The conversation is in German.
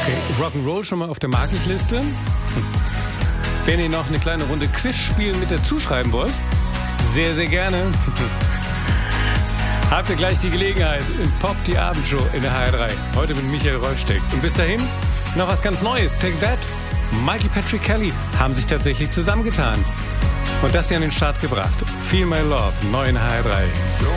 Okay, Rock'n'Roll schon mal auf der Mag-ich-Liste. Wenn ihr noch eine kleine Runde Quiz spielen mit dazu schreiben wollt, sehr, sehr gerne. Habt ihr gleich die Gelegenheit in Pop, die Abendshow in der HR3. Heute mit Michael Rollsteck. Und bis dahin noch was ganz Neues. Take That. Michael Patrick Kelly haben sich tatsächlich zusammengetan. Und das hier an den Start gebracht. Feel My Love, neu in HR3.